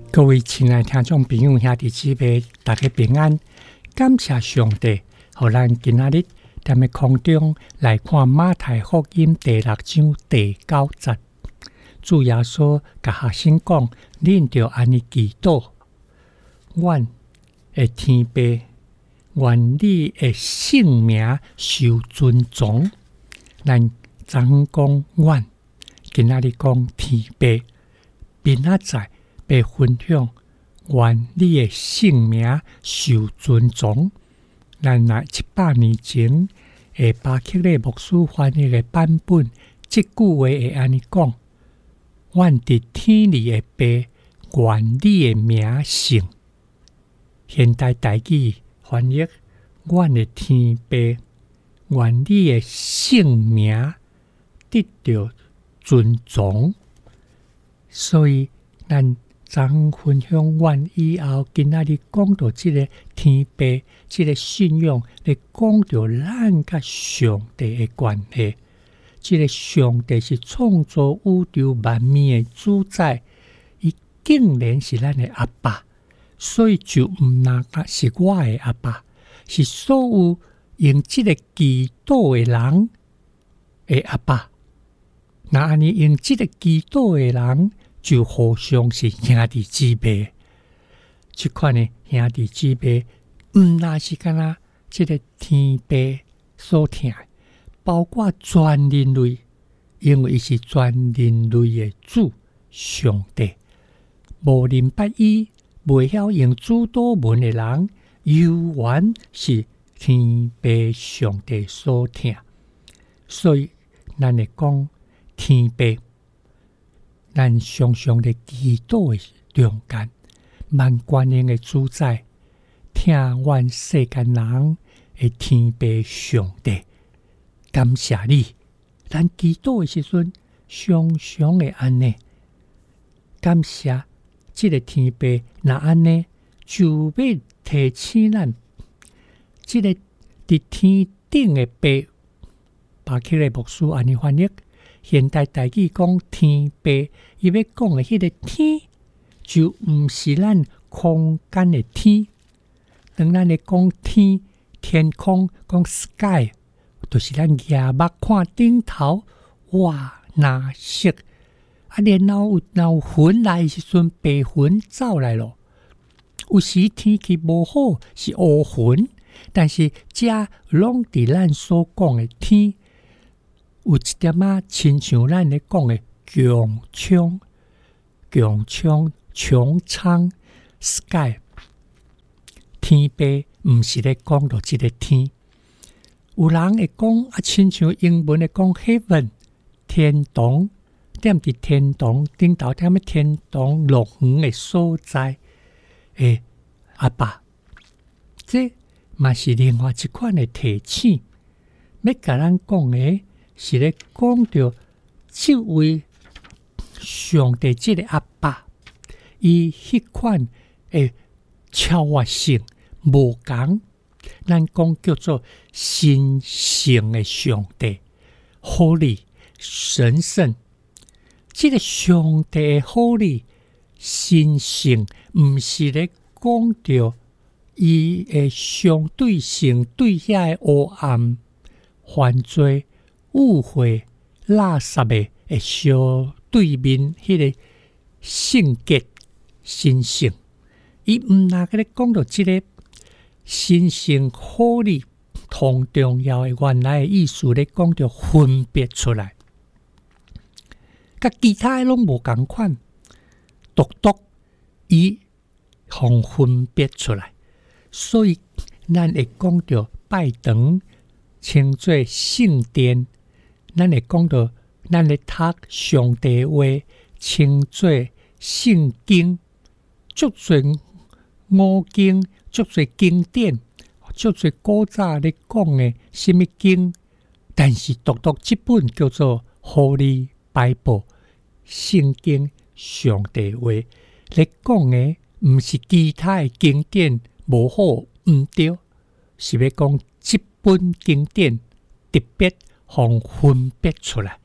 各位亲爱听众朋友、兄弟姊妹，大家平安！感谢上帝，互咱今仔日在空中来看马太福音第6章第9节。主耶稣甲学生讲：恁着安尼祈祷，阮的天父，愿你的圣名受尊崇。咱昨讲阮，今仔日讲天父，明仔载要分享愿你的圣名受尊崇。咱若700年前的巴克勒牧师翻译的版本，这句话会安尼讲：阮伫天里的父，愿你的名圣。现代台语翻译：阮的天父，愿你的圣名得到尊崇。所以咱昨分享完以后，今仔日讲到这个天父，这个信仰，来讲到咱甲上帝的关系。这个上帝是创造宇宙万物的主宰，伊竟然是咱的阿爸，所以就毋那是我的阿爸，是所有用这个祈祷的人的阿爸。那安尼用这个祈祷的人，就互相是兄弟姊妹。这款的兄弟姊妹，那是敢若这个天父所听，包括全人类，因为伊是全人类的主上帝。无人不依，袂晓用主祷文的人，犹原是天父上帝所听。所以，咱会讲天父。咱常常在祈祷的中间，万权能的主宰，听阮世间人的天父上帝，感谢你。咱祈祷的时阵，常常的安尼，感谢这个天父。那安尼，就要提醒咱，这个伫天顶的父，巴克勒牧师安尼翻译。现代台语讲天父，伊要讲的迄个天，就毋是咱空间的天。当咱咧讲天、天空，讲 sky， 就是咱夜目看顶头，哇，蓝色。然后有云来的时阵，白云走来咯。有时天气无好是乌云，但是这拢伫咱所讲的天。有一点仔亲像咱咧讲的强苍 sky 天父，毋是咧讲到即个天。有人会讲亲像英文咧讲 heaven 天堂，踮伫天堂顶头，踮咧天堂乐园的所在诶，阿爸，这嘛是另外一款的提醒，要甲咱讲诶。是咧讲到这位上帝，这个阿爸，伊迄款诶超越性无共，咱讲叫做神圣的上帝 ，Holy 神圣。这个上帝的 Holy 神圣，毋是咧讲到伊的相对性对遐的黑暗犯罪。误会垃圾的相对面，迄个圣洁神圣，伊毋那个咧讲到即个神圣好理同重要的原来的意思咧，讲到分别出来，甲其他的拢无共款，独伊互分别出来，所以咱会讲到拜堂称作圣殿。咱会讲到，咱咧读上帝话，称作圣经，足侪五经，足侪经典，足侪古早咧讲的什么经，但是独这本叫做 Holy Bible 圣经上帝话，咧讲的毋是其他的经典无好毋对，是要讲这本经典特别互分别出来，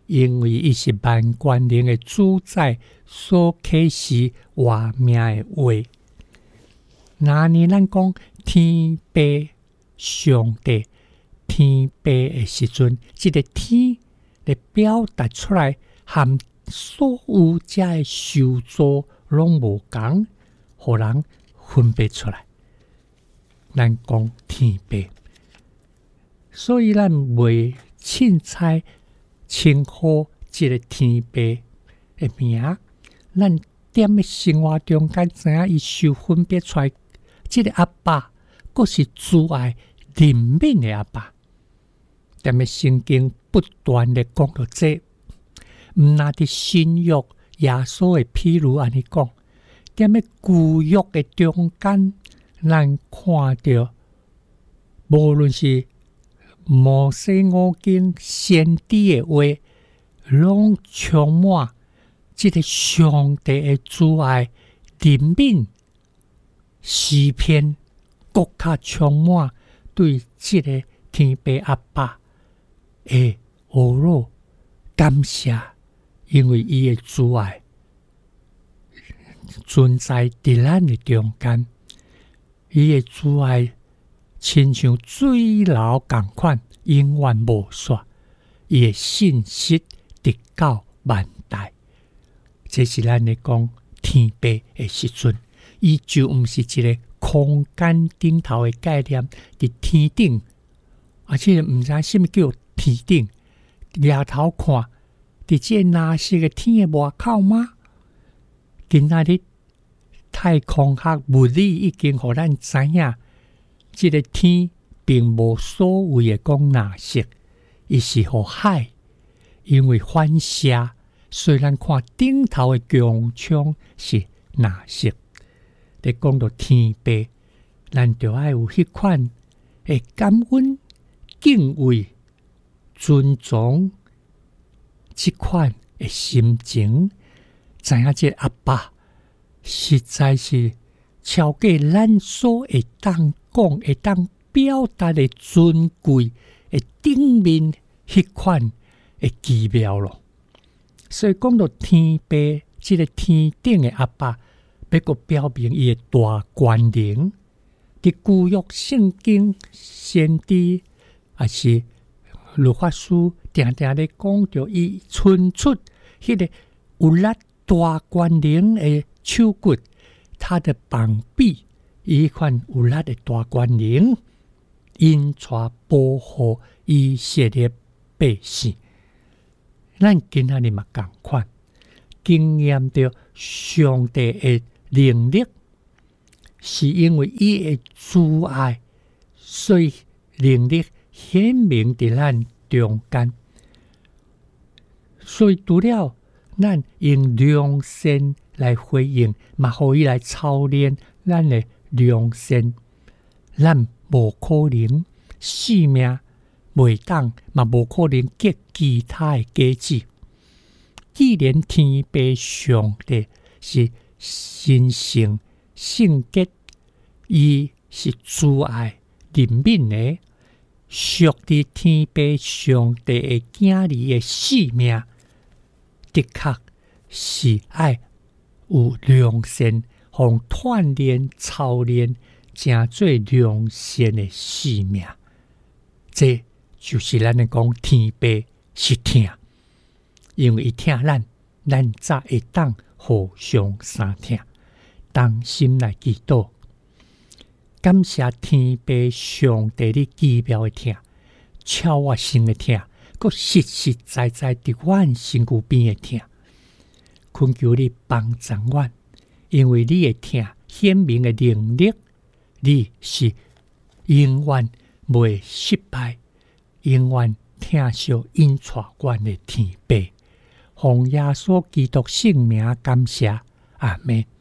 因为伊是万关灵的主宰所启示活命的话。那呢，咱讲天父上帝，天父的时阵，这个天来表达出来，和所有遮的受造拢无共，互人分别出来。咱讲天父，所以咱袂凊彩称呼这个天父的名。咱踮咧生活中间知影伊受分别出来，这个阿爸，佫是主爱怜悯的阿爸。踮咧圣经不断的讲到这，毋那伫新约耶稣的譬如安尼讲，踮咧旧约的中间，咱看到无论是摩西五经先知的话，拢充满这个上帝的主爱怜悯诗篇，更加充满对这个天父阿爸的懊恼感谢，因为伊的主爱存在伫咱的中间，伊的主爱亲像水流共款，永远无煞。伊的信息直到万代。这是咱咧讲天父的时阵，伊就毋是一个空间顶头的概念，伫天顶，而且毋知什么叫天顶。抬头看，伫这蓝色的天的外口吗？今仔日太空学物理已经互咱知影，这个天并无所谓的讲蓝色，伊是互海，因为反射。虽然看顶头的强冲是蓝色，你讲到天父，咱就要有迄款的感恩、敬畏、尊重这款的心情，知影这阿爸实在是超过咱所会当讲、会当表达的尊贵的顶面迄款的奇妙咯。所以讲到天父，这个天顶的阿爸，要个表明伊的大权能。伫旧约圣经先知也是律法书，定定咧讲着伊伸出迄个有力大权能的手骨，他的膀臂，伊款有力的大权能，因带保护以色列百姓。咱今仔日嘛共款，经验到上帝的能力，是因为伊的主爱，所以能力显明伫咱中间。所以除了咱用良善来回应，嘛互伊来操练咱的良善，咱无可能性命袂当，嘛无可能结其他的果子。既然天父上帝是神圣圣洁，伊是主爱怜悯的，属伫天父上帝的囝儿的性命，的确是爱有良善，互锻炼操练，成做良善的性命。这就是咱咧讲天父是疼，因为伊疼咱，咱才会当互相相疼。当心来祈祷，感谢天父上帝的奇妙的疼，超我心的疼，佮实实在在伫阮身躯边的疼。恳求你帮助阮，因为你的疼显明的能力，你是永远袂失败。永远疼惜引带阮的天父，奉耶稣基督圣名感谢，阿们。